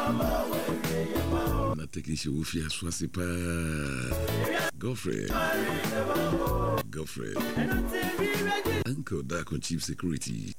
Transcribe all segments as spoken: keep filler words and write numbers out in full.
Na tekisha ufia swasipa Godfrey Godfrey Uncle Dark Chief Security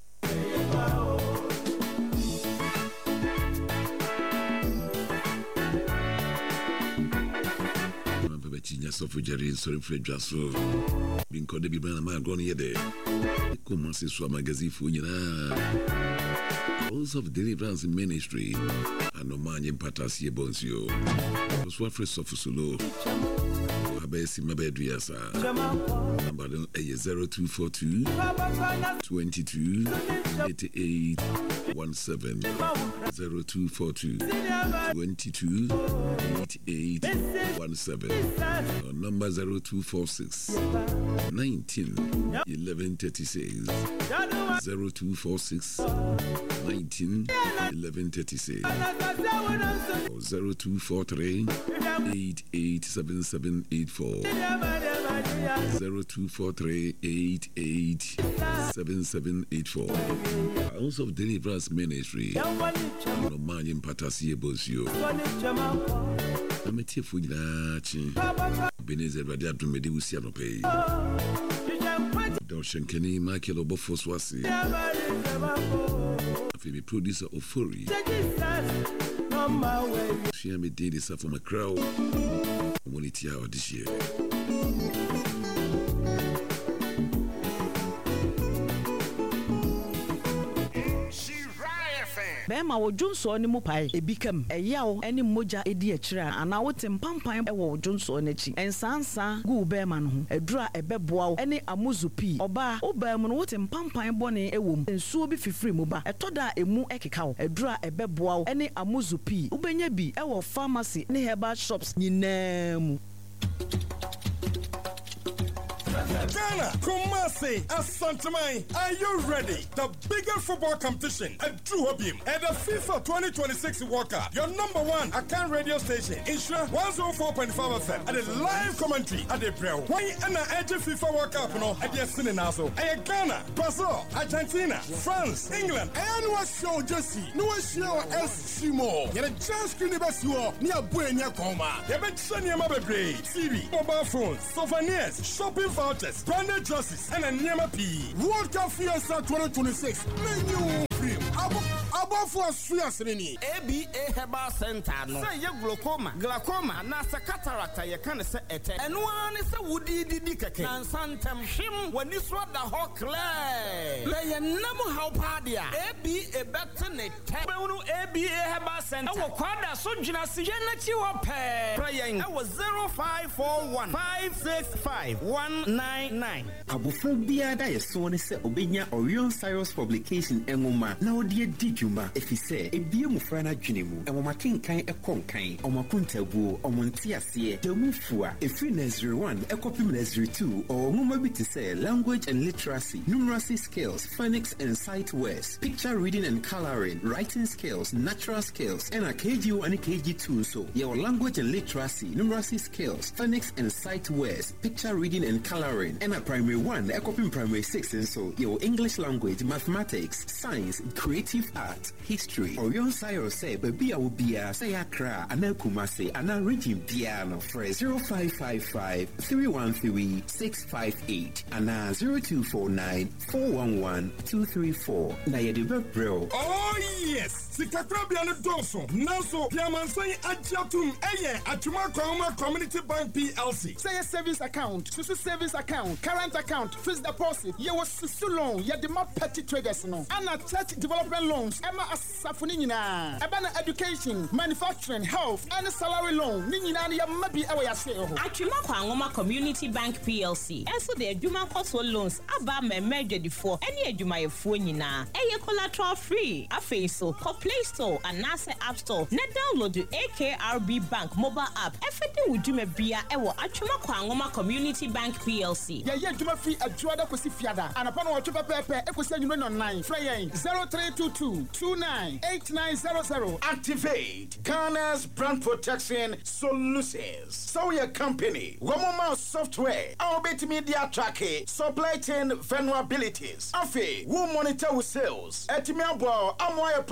Chinya sofu jari sorry Fred Jasso bin kode bi bana ma gone yede commencer so magazine fu nyina House of Deliverance Ministry anomanye mpatasie bonsio so Fred sofu solo abesi mabedu yasa number zero two four two twenty-two eighty-eight seventeen zero two four two twenty-two eighty-eight seventeen or number zero two four six nineteen eleven thirty-six zero two four six nineteen eleven thirty-six or zero two four three eight eight seven seven eight four zero two four three eight eight seven seven eight four House of Deliverance Ministry no man in Patasie Bosio Ametie Fujina Chi Beneze Radia Dumedi Usiano Pay Don Shenkeni Michael Obofoswasi Afi producer of Fury She am did this for my crowd Community hour this year Bema wo Junso ni mu pai ebikam eyawo eni moja edi akira ana wote mpampan e wo Junso n'achi ensansa gu bema no ho edura ebeboa eni amuzupi oba obam no wote mpampan bone ewom ensuo bi fifiri mu ba etoda emu ekeka wo edura ebeboa eni amuzupi ubenya bi e wo pharmacy ni herbal shops nyinamu Ghana, Kumasi, Asantamai, are you ready? The biggest football competition at Truhobim at the FIFA twenty twenty-six World Cup. Your number one Akan radio station, Isra one oh four point five F M, and a live commentary at the Bro. Why and the edge of FIFA World Cup no at the Sininazo? And Ghana, Brazil, Argentina, France, England, and what show Jesse? No show S. Shimo. You're just University near Buena Coma. You've been sending your mobile T V, mobile phones, souvenirs, shopping vouchers, branded jerseys, and a Nyama P. World Cup Fiesta twenty twenty-six. Menu free. Above for Swiss Rini. A B A Herbal Center. No. Say you glaucoma, glaucoma, nasa cataract. You can say it. And one is a woody didicake. And Santam Shim when this was the whole clay. Lay number how pardia. A B A better net. A B A Herbal Center. Our quadra so generous. You are pay. Praying. I was zero five four one five six five one nine nine. Abuphobia da yeso ne se obenya Orion Cyrus publication engoma na odie dijuma efise ebie mufra na dwenemu enwoma kenkan ekonkan omakuntabu omontiase demufua efri nursery one ekopim nursery two or ngoma bi te say language and literacy numeracy skills phonics and sight words picture reading and coloring writing skills natural skills and a K G one and K G two so your language and literacy numeracy skills phonics and sight words picture reading and coloring and a primary one ekopim primary six and so your English language mathematics science creative art history Orion Cyrus say baby will be a say akra ana kumase ana region piano for zero five five five three one three six five eight ana zero two four nine four one one two three four na ye de bro. Oh yes Sikakrabia no doso nanso piamansan agiatum eye atuma kwama community bank P L C say a savings account susu savings account current account fixed deposit ye was susu loan ye de ma petty traders no ana church development loans ema asafuni nyina eba na education manufacturing health and salary loan ni nyina ye mabi ewe ya se ho atuma kwangoma community bank P L C enso de adwuma koso loans aba memedwe difo ene adwuma yefo nyina eye collateral free afei so Play Store and NASA App Store. Na download the A K R B Bank mobile app. Everything we do me bia ewo atwuma kwangoma community bank P L C. Yeah yeah dwuma free adwada kwesi fiada. Anapa no watwe pepe ekosi anyume no nine. Frey zero three two two two nine eight nine zero zero. Activate Ghana's brand protection solutions. So your company, Womoma software, our bit media tracking, supply chain vulnerabilities. Afi, who monitor with sales. Etimia bo amoya proper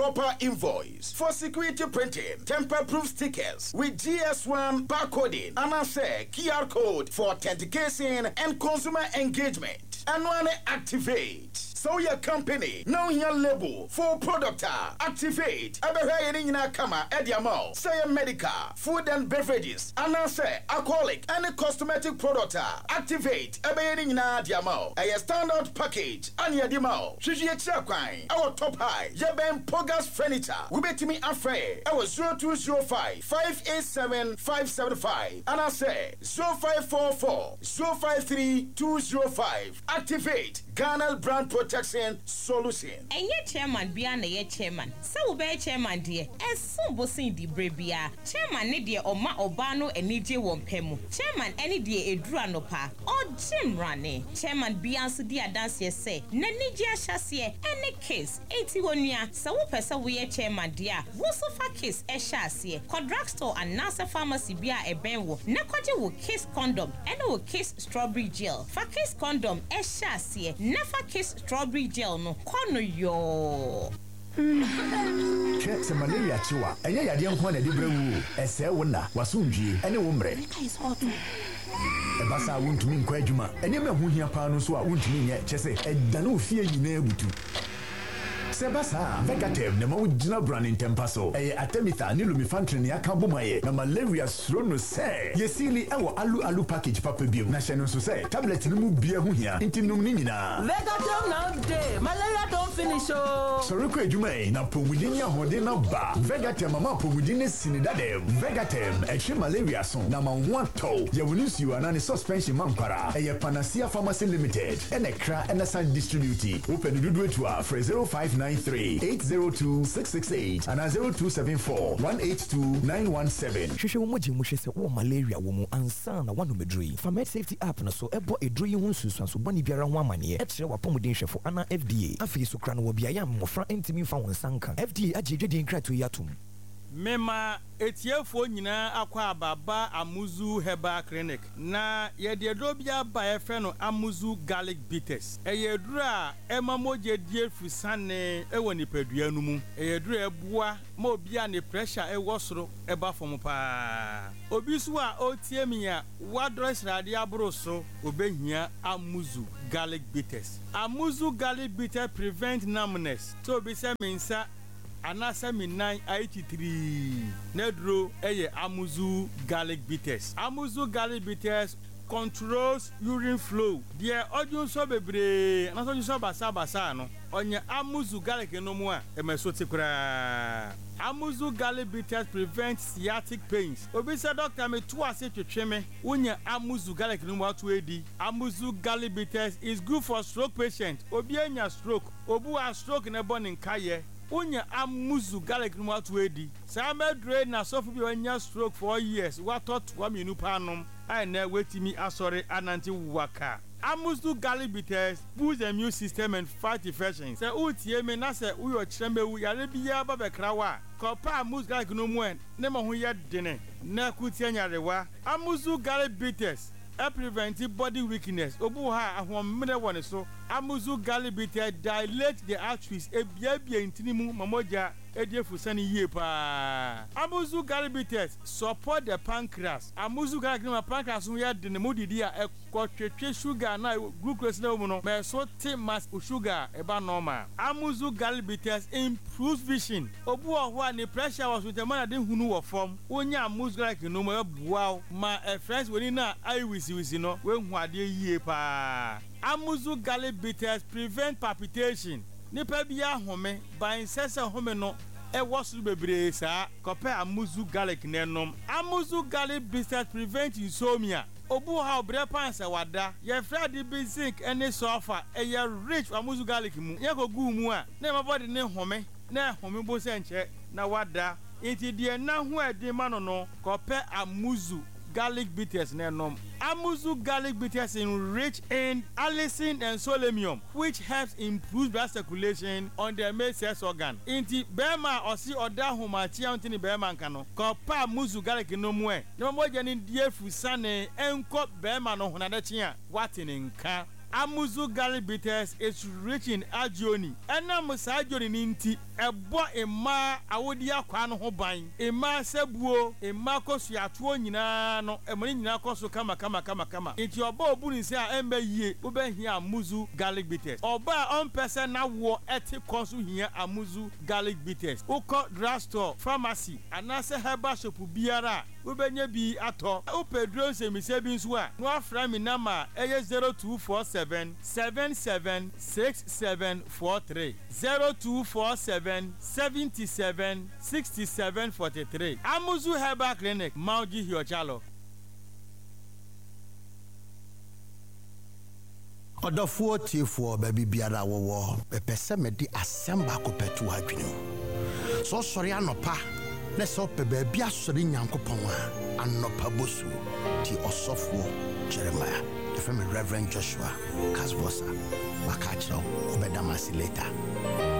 invoice. For security printing, tamper-proof stickers with G S one barcoding and I say Q R code for authentication and consumer engagement. And when activate. So your company, now your label for product activate. Abehaye na kama ediamo. Say medical, food and beverages. And I say alcoholic and cosmetic product activate. Abehaye na diamo. A standard package and your demo. Shiji Chakwine. Our top high. Yeben Pogas Furniture. We bet me afraid. Our zero two zero five five eight seven five seven five. And I say zero five four four zero five three two zero five. Activate Ghana Brand Protection Solution. And ye chairman bia na ye chairman. So be chairman dear. Esun bosin di brebia. Chairman ne dear oma obano enije wompemu. Chairman any dear edru anopa. O Jim Rane. Chairman bia so dia dance ye say. Na nije ahase any case. eighty wonia. So wo pesa we ye chairman dear. Wo so fa case e hase. Kodrak store and Nasa pharmacy bia e benwo. Na kwaje wo case condom. And wo case strawberry gel. Fa case condom e hase. Never kiss strawberry gel no kono yo. Che se malaria chiwa enye yade nko na de brewu ese wona wasundwie ene wo mre e basa wontumi nko adwuma enye me ho hia pa no so a wontumi nye chese edane ofie nyina ebutu Sebasa, Vegatem, the Mawujina brand in Tempaso, a Atemita, Nilumifantrin, Yakabumaye, na malaria srono say, Yesili, our alu alu package papa bill, National Society, tablet no beer hunia, intinum nina. Vegatem now day, malaria don't finish. Oh, Soroko Jume, na Pomudinia Hodena Ba, Vegatem, Mama Pomudine Sinidade, Vegatem, a she malaria son, Nama one toe, Yavunusu and an suspension mampara, a Panacea Pharmacy Limited, and a cra and a side distributed. Open the do to our for zero five nine three eight zero two six six eight and zero two seven four one eight two nine one seven. Hwehwe wo moji muhwe se wo malaria wo mu ansa na wanu medrui. Famed safety app na so ebo edrui ho nsusu so bani biara ho amane e kire wa pomodin hwefo ana F D A. Afi so kra no wo bia ya mmofra entimi fa won sanka. F D A age dwedin krato yatum. Mema etiefo nyina akwa ababa Amuzu Herbal Clinic na yede dobia ba efe no Amuzu Garlic Bitters eyedura ema moje die fusane ewo nipadua nu mu eyedura ebua ma obia ne pressure ewo soro eba fom pa obi so a otie miya wadress rade abro so obehia Amuzu Garlic Bitters. Amuzu Garlic Bitters prevent numbness so be say mensa Anasa nine eighty-three Nedro eye Amuzu Garlic Bitters. Amuzu Garlic Bitters controls urine flow. Dear audience so bebre, and also so basa basa no. Onye Amuzu Garlic no mo a emesoti kura. Amuzu Garlic Bitters prevent sciatic pains. Obi say doctor me two ase twetwe me. Onye Amuzu Garlic no mo to edi. Amuzu Garlic Bitters is good for stroke patients. Obi anya stroke. Obu a stroke na born in kaye. Unya Amuzu Garlic no to edi. Sama drain na so bi anya stroke for years. What thought wa minu panom. I na wetimi asore ananti waka. Amuzu Garlic Bitters boost the immune system and fight infections. Say utie me na say uyo chirembe wu yare biya ba bekrawa. Kopa Amuzu Garlic no mu en ne ma ho ye dene. Na kutie nyarewa. Amuzu Garlic Bitters e prevent body weakness. Obu ha ahomre woni so. Amuzu Garlic Bitters dilate the arteries e bia bia intinimu mamoja ediefu sani yie pa. Amuzu Garlic Bitters support the pancreas. Amuzu Garlic no pancreas no ya de ne modidi a ekotwetwe sugar na glucose na mu no me so te mass sugar e ba normal. Amuzu Garlic Bitters improves vision. Obu ho a ne pressure was with the man de hunu wo form. Onya Amuzu Garlic no mo bua ma e friends woni na ai wisi wisi no we hu ade yie pa. Amuzu Garlic Bitters prevent palpitation. Nipa bia home ban sese home no e wosu bebre sa kope Amuzu Garlic nenom. Amuzu Garlic Bitters prevent insomnia. Obu ha obre pansa wada ye fra di bi zinc ene sulfur e ye rich Amuzu Garlic mu ye ko gu mu a na ma body ne home na home bo se nche na wada inti die na ho edi ma no no kope Amuzu Garlic Bitters nenom. Amuzu Garlic Bitters enrich in allicin and selenium, which helps improve blood circulation on the male sex organ. Inti bema osi oda homachi antini bema nkano. Kopa Amuzu Garlic no mwe. No mo jani die fusane enko bema no honadachi a watini nka. Amuzu Garlic Bitters is rich in arginine. Ena musa arginine ninti ɛbɔ mmaa awodi akwa no ho ban mmaa sɛbuo mmaa kɔsuatoɔ nyinaa no ɛmɔ nyinaa kɔ so kama kama kama kama nti ɔba obu ne sɛ a ɛmba yie wobɛhia amuzu garlic bitters ɔba a ɔmpɛ sɛ nawoɔ ɛte kɔ so hia amuzu garlic bitters wokɔ drugstore pharmacy anaasɛ herbal shop biara wobɛnya bi atɔ wopɛ duro nsɛmisɛ bi nso a na wafra me nama ɛyɛ zero two four seven seven seven six seven four three zero two four seven seven seven six seven four three Amuzu Herbal Clinic Mauji Hiochalo. Ɔdɔfoɔ tiefoɔ baabi biara wɔwɔ pɛpɛ sɛ mede asɛm baako pɛ to adwene mu sɛ ɔsɔre anɔpa na sɛ ɔpɛ baabi asɔre nyankopɔn a anɔpa bosu ti ɔsɔfoɔ Jeremiah yɛfrɛ me Reverend Joshua Kasbosa waka kyerɛ wo wobɛda mase later